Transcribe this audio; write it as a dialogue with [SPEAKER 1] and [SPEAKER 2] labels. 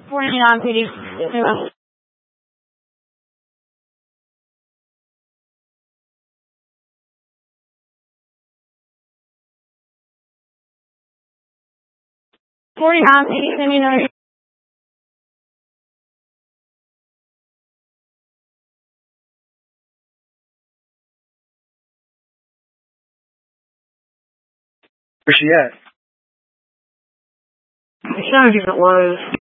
[SPEAKER 1] 49 PD. Send me another.
[SPEAKER 2] Where's she at?
[SPEAKER 1] It sounds even lows.